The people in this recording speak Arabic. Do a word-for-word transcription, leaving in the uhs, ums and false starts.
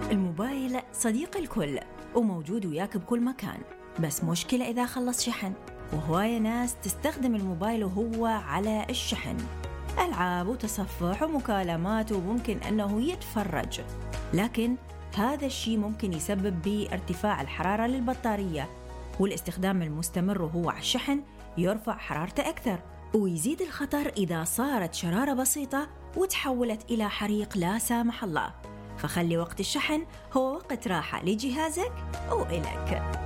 الموبايل صديق الكل وموجود وياك بكل مكان، بس مشكلة إذا خلص شحن، وهواية ناس تستخدم الموبايل وهو على الشحن، ألعاب وتصفح ومكالمات وممكن أنه يتفرج، لكن هذا الشيء ممكن يسبب بارتفاع الحرارة للبطارية، والاستخدام المستمر وهو على الشحن يرفع حرارته أكثر ويزيد الخطر إذا صارت شرارة بسيطة وتحولت إلى حريق لا سامح الله. فخلي وقت الشحن هو وقت راحة لجهازك وإلك.